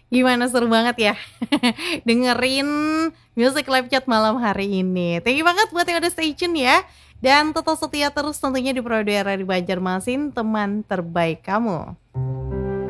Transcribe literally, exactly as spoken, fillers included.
Gimana seru banget ya dengerin Music Live Chat malam hari ini. Thank you banget buat yang udah stay tune ya, dan tetap setia terus tentunya di Pro Radio Banjarmasin, teman terbaik kamu.